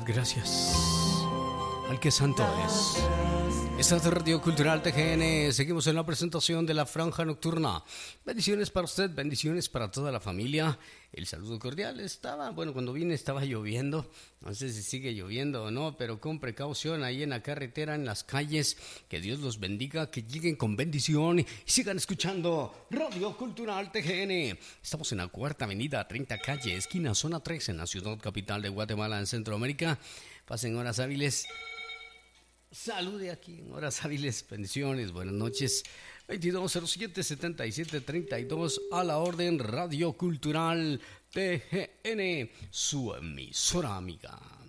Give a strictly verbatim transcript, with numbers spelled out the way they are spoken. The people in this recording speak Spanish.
gracias al que santo es. Esta es Radio Cultural T G N. Seguimos en la presentación de la Franja Nocturna. Bendiciones para usted, bendiciones para toda la familia. El saludo cordial estaba, bueno, cuando vine estaba lloviendo. No sé si sigue lloviendo o no, pero con precaución ahí en la carretera, en las calles. Que Dios los bendiga, que lleguen con bendición y sigan escuchando Radio Cultural T G N. Estamos en la Cuarta Avenida, treinta Calle, esquina zona tres, en la ciudad capital de Guatemala, en Centroamérica. Pasen horas hábiles. Salude aquí en horas hábiles, bendiciones, buenas noches. Veintidós cero siete setenta y siete treinta y dos, a la orden. Radio Cultural T G N, su emisora amiga.